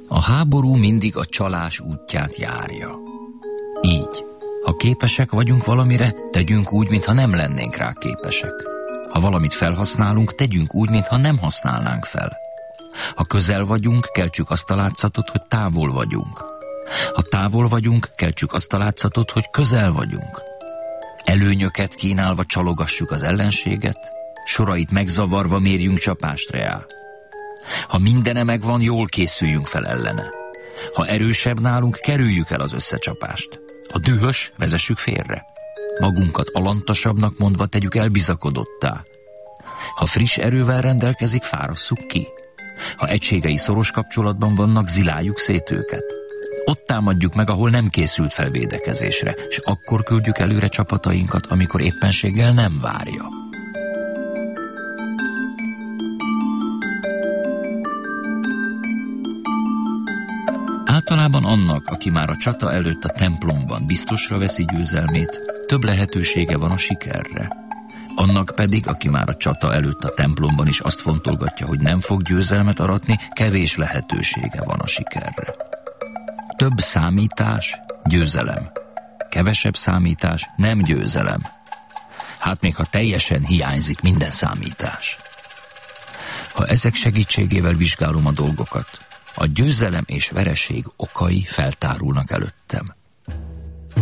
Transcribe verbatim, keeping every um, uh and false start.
A háború mindig a csalás útját járja. Így, ha képesek vagyunk valamire, tegyünk úgy, mintha nem lennénk rá képesek. Ha valamit felhasználunk, tegyünk úgy, mintha nem használnánk fel. Ha közel vagyunk, keltsük azt a látszatot, hogy távol vagyunk. Ha távol vagyunk, keltsük azt a látszatot, hogy közel vagyunk. Előnyöket kínálva csalogassuk az ellenséget, sorait megzavarva mérjünk csapást reá. Ha mindene megvan, jól készüljünk fel ellene. Ha erősebb nálunk, kerüljük el az összecsapást. Ha dühös, vezessük félre. Magunkat alantasabbnak mondva tegyük elbizakodottá. Ha friss erővel rendelkezik, fárasszuk ki. Ha egységei szoros kapcsolatban vannak, ziláljuk szét őket. Ott támadjuk meg, ahol nem készült fel védekezésre, és akkor küldjük előre csapatainkat, amikor éppenséggel nem várja. Általában annak, aki már a csata előtt a templomban biztosra veszi győzelmét, több lehetősége van a sikerre. Annak pedig, aki már a csata előtt a templomban is azt fontolgatja, hogy nem fog győzelmet aratni, kevés lehetősége van a sikerre. Több számítás, győzelem. Kevesebb számítás, nem győzelem. Hát még ha teljesen hiányzik minden számítás. Ha ezek segítségével vizsgálom a dolgokat, a győzelem és vereség okai feltárulnak előttem.